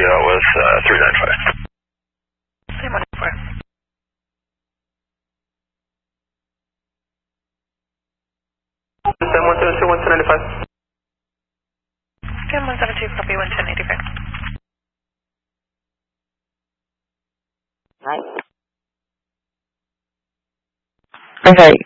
was 395. Same 194. Same 172, 195. Same 172, copy 11085. Okay.